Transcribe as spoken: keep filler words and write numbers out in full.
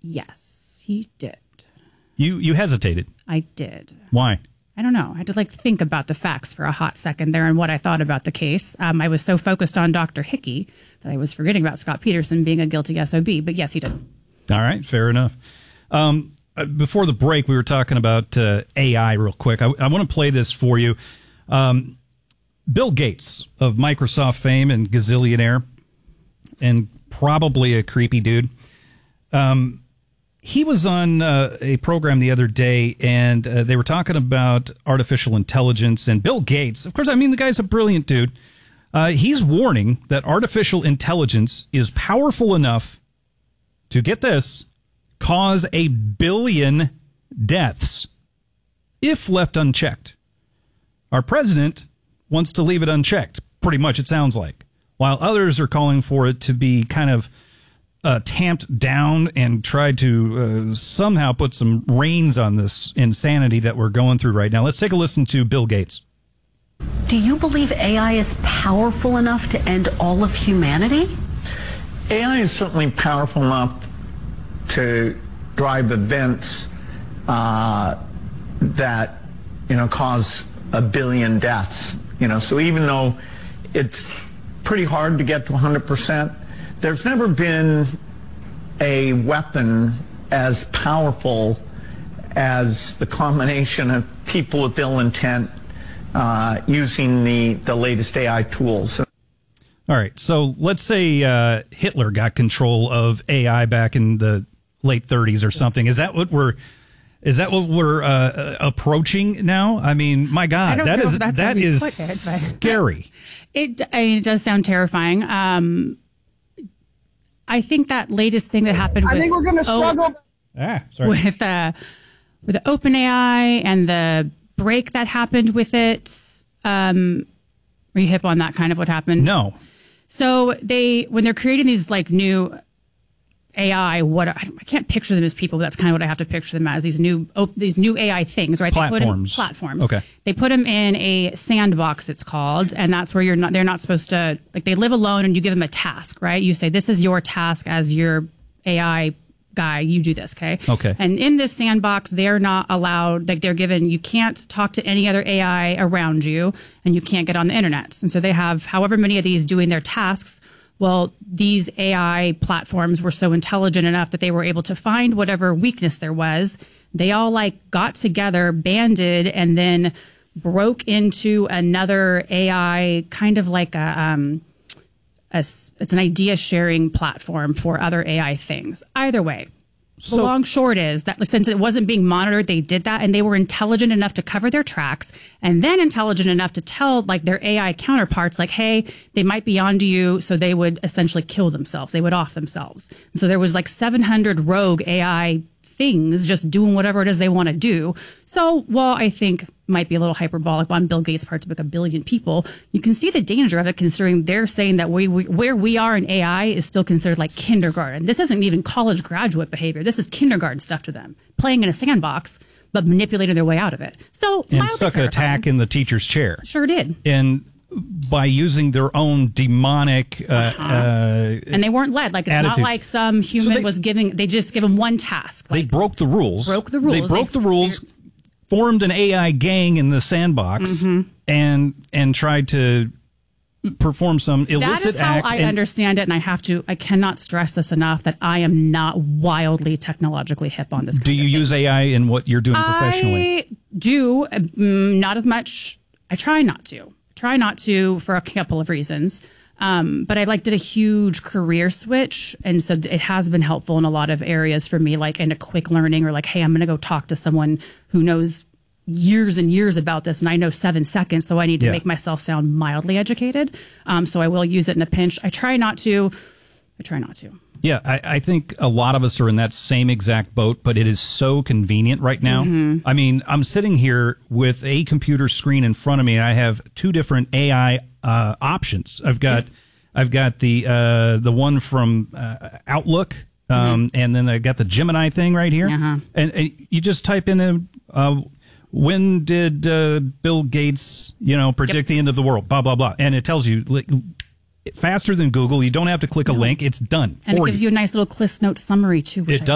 Yes, he did. You you hesitated. I did. Why? I don't know. I had to like think about the facts for a hot second there and what I thought about the case. Um, I was so focused on Doctor Hickey that I was forgetting about Scott Peterson being a guilty S O B. But yes, he did. All right, fair enough. Um, uh, before the break, we were talking about uh, A I real quick. I, I want to play this for you. Um, Bill Gates of Microsoft fame and gazillionaire, and probably a creepy dude. Um, he was on uh, a program the other day, and uh, they were talking about artificial intelligence. And Bill Gates, of course, I mean, the guy's a brilliant dude. Uh, he's warning that artificial intelligence is powerful enough to, get this, cause a billion deaths if left unchecked. Our president wants to leave it unchecked, pretty much, it sounds like, while others are calling for it to be kind of uh, tamped down and try to uh, somehow put some reins on this insanity that we're going through right now. Let's take a listen to Bill Gates. Do you believe A I is powerful enough to end all of humanity? A I is certainly powerful enough to drive events uh, that, you know, cause a billion deaths. You know, so even though it's pretty hard to get to one hundred percent, there's never been a weapon as powerful as the combination of people with ill intent uh, using the, the latest A I tools. All right, so let's say uh, Hitler got control of A I back in the late thirties or something. Is that what we're is that what we're uh, approaching now? I mean, my God, that is that is it, scary. It, I mean, it does sound terrifying. Um, I think that latest thing that happened. I with, think we're going to struggle. Oh, ah, sorry. With uh, with the OpenAI and the break that happened with it. Um, were you hip on that kind of what happened? No. So they, when they're creating these like new A I, what I, I can't picture them as people, but that's kind of what I have to picture them as. These new, oh, these new A I things, right? Platforms. They put them, platforms. Okay. They put them in a sandbox, it's called, and that's where you're not. They're not supposed to, like, they live alone, and you give them a task, right? You say, this is your task as your A I guy. You do this, okay? Okay. And in this sandbox, they're not allowed. Like, they're given, you can't talk to any other A I around you, and you can't get on the internet. And so they have however many of these doing their tasks. Well, these A I platforms were so intelligent enough that they were able to find whatever weakness there was. They all like got together, banded, and then broke into another A I, kind of like a, um, a it's an idea sharing platform for other A I things. Either way. So, the long short is that since it wasn't being monitored, they did that, and they were intelligent enough to cover their tracks, and then intelligent enough to tell like their A I counterparts, like, hey, they might be onto you, so they would essentially kill themselves. They would off themselves. So there was like seven hundred rogue A I things just doing whatever it is they want to do. So while I think might be a little hyperbolic on Bill Gates' part to pick a billion people, you can see the danger of it, considering they're saying that we, we where we are in A I is still considered like kindergarten. This isn't even college graduate behavior. This is kindergarten stuff to them, playing in a sandbox, but manipulating their way out of it. So and stuck a tack in the teacher's chair. Sure did. And by using their own demonic uh, uh-huh. uh, and they weren't led. Like, it's attitudes. Not like some human so they, was giving, they just give them one task. Like, they broke the rules. Broke the rules. They broke they, the rules, formed an A I gang in the sandbox, mm-hmm. and and tried to perform some illicit act. That is how act I and, understand it, and I have to, I cannot stress this enough, that I am not wildly technologically hip on this. Do you use A I in what you're doing professionally? I do, um, not as much. I try not to. Try not to for a couple of reasons. Um, but I like did a huge career switch. And so it has been helpful in a lot of areas for me, like in a quick learning or like, hey, I'm going to go talk to someone who knows years and years about this. And I know seven seconds. So I need to yeah. make myself sound mildly educated. Um, so I will use it in a pinch. I try not to. I try not to. Yeah, I, I think a lot of us are in that same exact boat, but it is so convenient right now. Mm-hmm. I mean, I'm sitting here with a computer screen in front of me, and I have two different A I uh, options. I've got, I've got the uh, the one from uh, Outlook, um, mm-hmm. and then I got the Gemini thing right here. Uh-huh. And, and you just type in a. Uh, when did uh, Bill Gates, you know, predict yep. the end of the world? Blah blah blah, and it tells you. Like, faster than Google. You don't have to click a no. link. It's done and for it gives you. you a nice little Cliff Note summary, too. Which it I does.